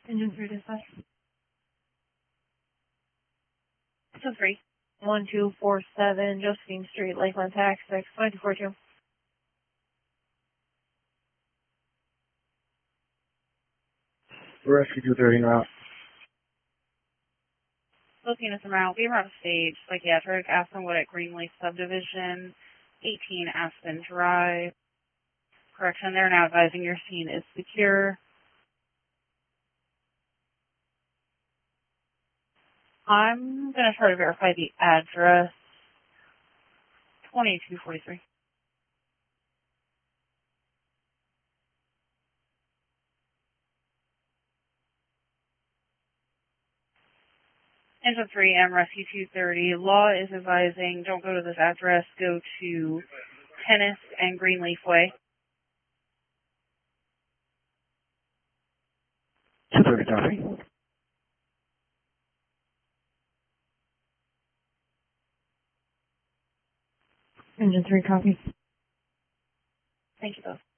Engine 3 dispatch. So 3. 1247 Josephine Street, Lakeland Tax, 2242. Rescue 230 en route. Looking at the route, we were on stage, psychiatric, Aspenwood at Greenleaf Subdivision, 18 Aspen Drive. Correction, they're now advising your scene is secure. I'm going to try to verify the address. 2243. Engine 3M Rescue 230. Law is advising don't go to this address. Go to Tennis and Greenleaf Way. 230 copy. Engine 3 copy. Thank you both.